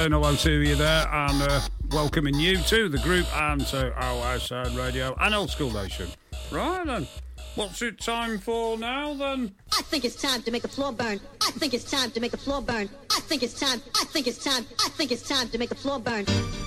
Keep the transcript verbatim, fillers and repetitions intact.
Hello to you there, and uh, welcoming you to the group and to our Sound Radio and Old School Nation. Right then, what's it time for now then? I think it's time to make the floor burn. I think it's time to make the floor burn. I think it's time. I think it's time. I think it's time to make the floor burn.